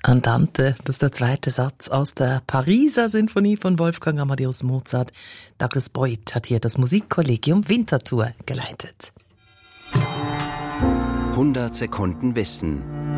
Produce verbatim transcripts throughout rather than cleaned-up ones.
Andante, das ist der zweite Satz aus der Pariser Sinfonie von Wolfgang Amadeus Mozart. Douglas Boyd hat hier das Musikkollegium Winterthur geleitet. hundert Sekunden Wissen.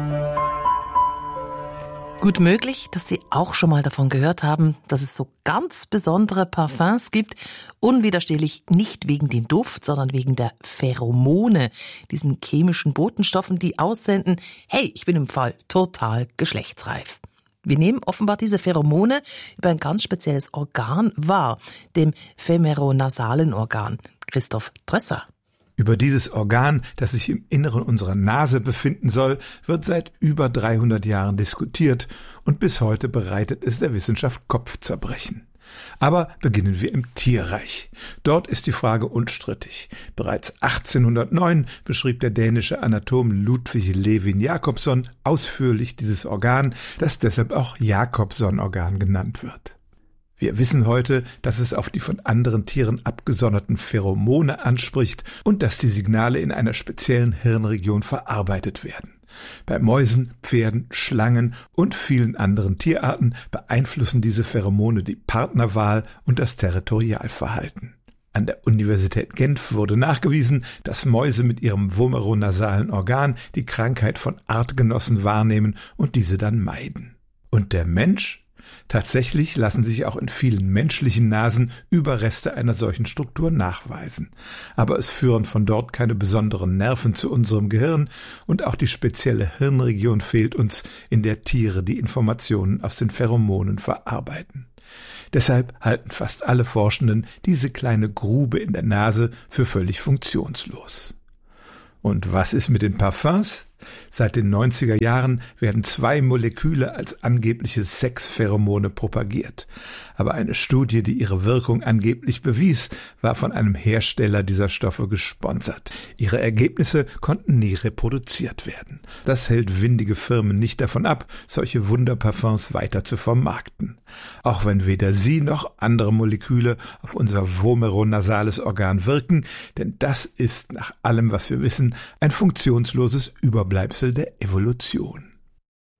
Gut möglich, dass Sie auch schon mal davon gehört haben, dass es so ganz besondere Parfums gibt. Unwiderstehlich nicht wegen dem Duft, sondern wegen der Pheromone, diesen chemischen Botenstoffen, die aussenden, hey, ich bin im Fall total geschlechtsreif. Wir nehmen offenbar diese Pheromone über ein ganz spezielles Organ wahr, dem femoronasalen Organ. Christoph Trösser. Über dieses Organ, das sich im Inneren unserer Nase befinden soll, wird seit über dreihundert Jahren diskutiert und bis heute bereitet es der Wissenschaft Kopfzerbrechen. Aber beginnen wir im Tierreich. Dort ist die Frage unstrittig. Bereits achtzehnhundertneun beschrieb der dänische Anatom Ludwig Levin Jakobson ausführlich dieses Organ, das deshalb auch Jakobson-Organ genannt wird. Wir wissen heute, dass es auf die von anderen Tieren abgesonderten Pheromone anspricht und dass die Signale in einer speziellen Hirnregion verarbeitet werden. Bei Mäusen, Pferden, Schlangen und vielen anderen Tierarten beeinflussen diese Pheromone die Partnerwahl und das Territorialverhalten. An der Universität Genf wurde nachgewiesen, dass Mäuse mit ihrem vomeronasalen Organ die Krankheit von Artgenossen wahrnehmen und diese dann meiden. Und der Mensch? Tatsächlich lassen sich auch in vielen menschlichen Nasen Überreste einer solchen Struktur nachweisen. Aber es führen von dort keine besonderen Nerven zu unserem Gehirn und auch die spezielle Hirnregion fehlt uns, in der Tiere die Informationen aus den Pheromonen verarbeiten. Deshalb halten fast alle Forschenden diese kleine Grube in der Nase für völlig funktionslos. Und was ist mit den Parfums? Seit den neunziger Jahren werden zwei Moleküle als angebliche Sexpheromone propagiert. Aber eine Studie, die ihre Wirkung angeblich bewies, war von einem Hersteller dieser Stoffe gesponsert. Ihre Ergebnisse konnten nie reproduziert werden. Das hält windige Firmen nicht davon ab, solche Wunderparfums weiter zu vermarkten. Auch wenn weder sie noch andere Moleküle auf unser vomeronasales Organ wirken, denn das ist nach allem, was wir wissen, ein funktionsloses Überbleibsel der Evolution.